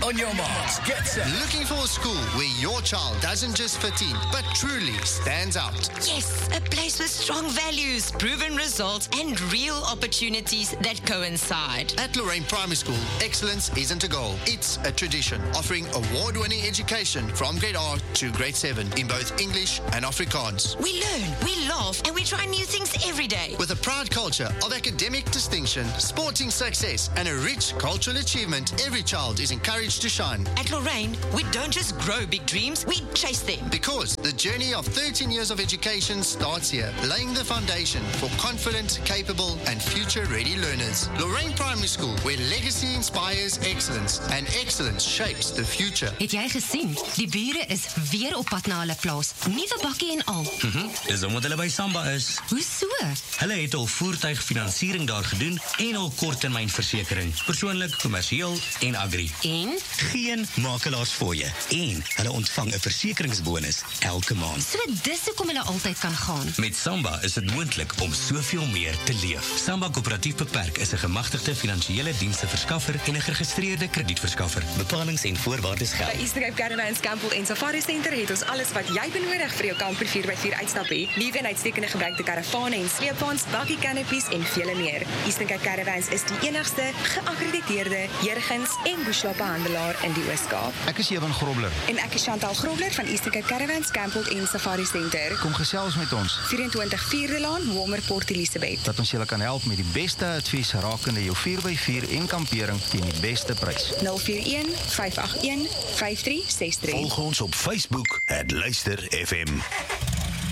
On your marks, get set. Looking for a school where your child doesn't just fit in, but truly stands out? Yes, a place with strong values, proven results, and real opportunities that coincide. At Lorraine Primary School, excellence isn't a goal, it's a tradition, offering award-winning education from grade R to grade 7 in both English and Afrikaans. We learn, we laugh, and we try new things every day. With a proud culture of academic distinction, sporting success, and a rich cultural achievement, every child is encouraged to shine. At Lorraine, we don't just grow big dreams, we chase them. Because the journey of 13 years of education starts here, laying the foundation for confident, capable, and future-ready learners. Lorraine Primary School, where legacy inspires excellence, and excellence shapes the future. Het jy gesien? Die bure is weer op pad na hulle plaas. Nuwe bakkie en al. Dis omdat hulle by Samba is. Hoe so? Hulle het al voertuigfinansiering daar gedoen en al korttermynversekering. Persoonlik, kommersieel en agri. En? Geen makelaars voor je. En hulle ontvang 'n versekeringsbonus elke maand. So dis hoekom hulle altyd kan gaan. Met Samba is dit moontlik om soveel meer te leef. Samba Koöperatief Beperk is 'n gemagtigde finansiële diensteverskaffer en 'n geregistreerde kredietverskaffer. Bepalings en voorwaardes geld. By Easter Cape Caravans Campbell en Safari Center het ons alles wat jy benodig vir jou kamper 4x4 uitstapie. Liewe en uitstekende gebruikte karavane en sleepwaens, bakkie canopies en vele meer. Easter Cape Caravans is die enigste geakkrediteerde Jurgens en Bushwappe handelaar in die Oos-Kaap. Ek is Ewan Grobler. En ek is Chantal Grobler van Easter Cape Caravans Campbell en Safari Center. Kom gesels met ons. 24 Vierde Laan, Walmer, Port Elizabeth. Dat ons julle kan help met die beste advies rakende jou 4x4 en kampering teen die beste prys. 041 581 5363. Volg ons op Facebook @luister FM.